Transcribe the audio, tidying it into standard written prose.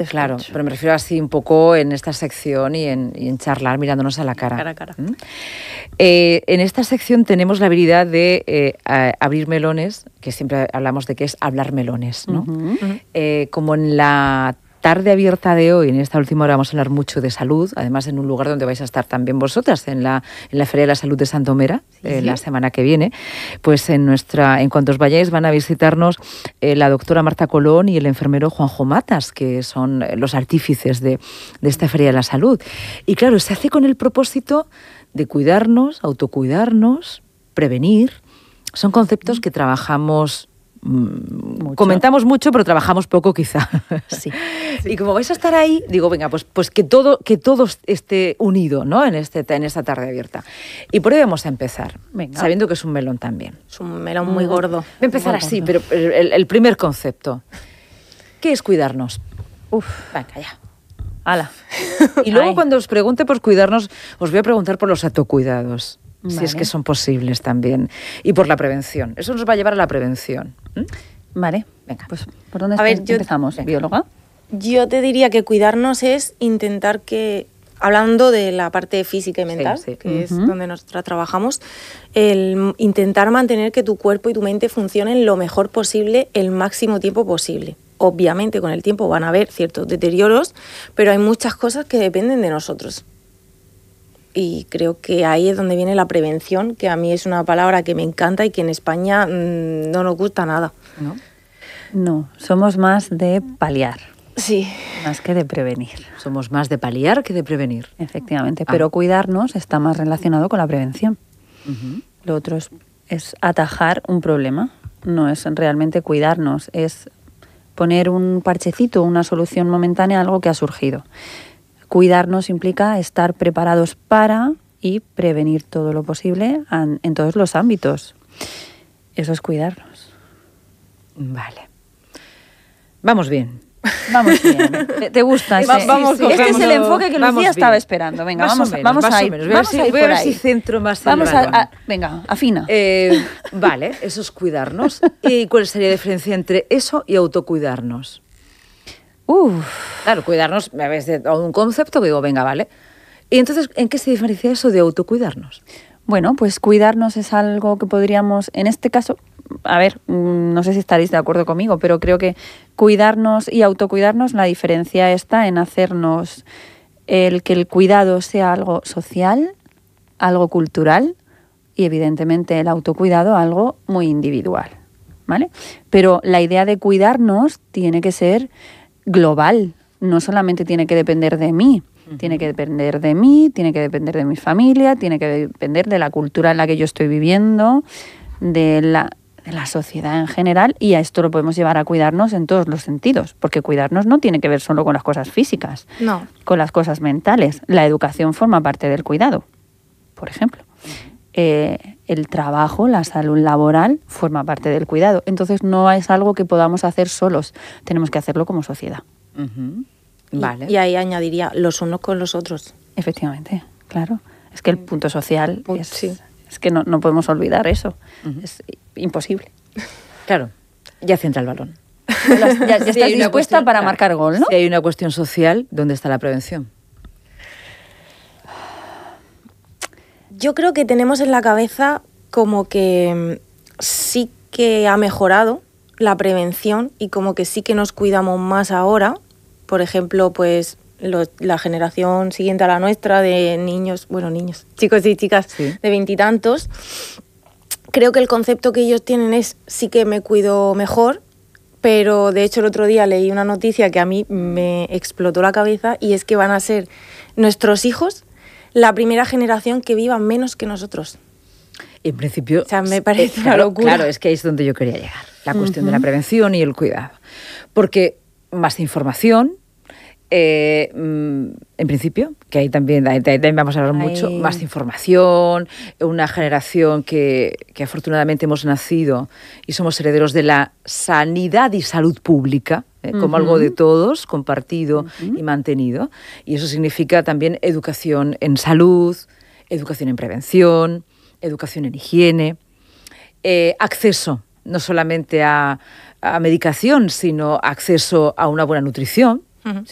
te escucho. Claro, pero me refiero así un poco en esta sección y en charlar mirándonos a la cara. Cara a cara. En esta sección tenemos la habilidad de abrir melones, que siempre hablamos de que es hablar melones, ¿no? Como en la tarde abierta de hoy, en esta última hora vamos a hablar mucho de salud, además en un lugar donde vais a estar también vosotras, en la Feria de la Salud de Santomera, la semana que viene. Pues en cuanto os vayáis van a visitarnos la doctora Marta Colón y el enfermero Juanjo Matas, que son los artífices de esta Feria de la Salud. Y claro, se hace con el propósito de cuidarnos, autocuidarnos, prevenir. Son conceptos que trabajamos... comentamos mucho, pero trabajamos poco quizá. Sí. Y como vais a estar ahí, digo, venga, pues que todo esté unido, ¿no? en esta tarde abierta. Y por ahí vamos a empezar, sabiendo que es un melón también. Es un melón muy gordo. Voy a empezar así, pero el primer concepto. ¿Qué es cuidarnos? Venga, ya. ¡Hala! Y luego cuando os pregunte por cuidarnos, os voy a preguntar por los autocuidados. Si es que son posibles también. Y por la prevención. Eso nos va a llevar a la prevención. Vale. Venga. Pues, ¿por dónde empezamos, bióloga? Yo te diría que cuidarnos es intentar que, hablando de la parte física y mental, que es donde nosotros trabajamos, el intentar mantener que tu cuerpo y tu mente funcionen lo mejor posible el máximo tiempo posible. Obviamente con el tiempo van a haber ciertos deterioros, pero hay muchas cosas que dependen de nosotros. Y creo que ahí es donde viene la prevención, que a mí es una palabra que me encanta y que en España no nos gusta nada. No, somos más de paliar. Sí. Más que de prevenir. Somos más de paliar que de prevenir. Efectivamente, pero cuidarnos está más relacionado con la prevención. Lo otro es atajar un problema, no es realmente cuidarnos, es poner un parchecito, una solución momentánea a algo que ha surgido. Cuidarnos implica estar preparados para y prevenir todo lo posible en todos los ámbitos. Eso es cuidarnos. Vale. Vamos bien. Vamos bien. ¿Te gusta? Vamos, este es el enfoque que Lucía estaba esperando. Venga, vamos a ir. Voy a ver si centro más el balón. Venga, afina. Vale, eso es cuidarnos. ¿Y cuál sería la diferencia entre eso y autocuidarnos? Claro, cuidarnos, a veces un concepto que digo, venga, vale. Y entonces, ¿en qué se diferencia eso de autocuidarnos? Bueno, pues cuidarnos es algo que podríamos, en este caso, a ver, no sé si estaréis de acuerdo conmigo, pero creo que cuidarnos y autocuidarnos, la diferencia está en hacernos que el cuidado sea algo social, algo cultural y evidentemente el autocuidado algo muy individual, ¿vale? Pero la idea de cuidarnos tiene que ser global, no solamente tiene que depender de mí, tiene que depender de mí, tiene que depender de mi familia, tiene que depender de la cultura en la que yo estoy viviendo, de la sociedad en general, y a esto lo podemos llevar a cuidarnos en todos los sentidos, porque cuidarnos no tiene que ver solo con las cosas físicas, con las cosas mentales. La educación forma parte del cuidado, por ejemplo. El trabajo, la salud laboral forma parte del cuidado. Entonces no es algo que podamos hacer solos, tenemos que hacerlo como sociedad. Vale. Y ahí añadiría los unos con los otros. Efectivamente, claro. Es que el punto social es que no podemos olvidar eso. Es imposible. Claro, ya centra el balón. Ya estás dispuesta para marcar gol, ¿no? Si hay una cuestión social, ¿dónde está la prevención? Yo creo que tenemos en la cabeza como que sí que ha mejorado la prevención y como que sí que nos cuidamos más ahora. Por ejemplo, pues la generación siguiente a la nuestra de niños, chicos y chicas de 20 y tantos, creo que el concepto que ellos tienen es sí que me cuido mejor, pero de hecho el otro día leí una noticia que a mí me explotó la cabeza y es que van a ser nuestros hijos la primera generación que viva menos que nosotros. En principio... O sea, me parece una locura. Claro, es que ahí es donde yo quería llegar. La cuestión de la prevención y el cuidado. Porque más información, en principio, que ahí también vamos a hablar mucho, más información, una generación que afortunadamente hemos nacido y somos herederos de la sanidad y salud pública, como algo de todos, compartido y mantenido. Y eso significa también educación en salud, educación en prevención, educación en higiene, acceso no solamente a medicación, sino acceso a una buena nutrición,